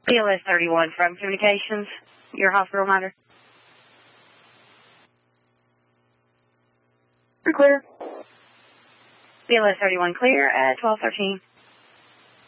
BLS 31 from Communications, your hospital reminder. You're clear. BLS 31 clear at 12:13.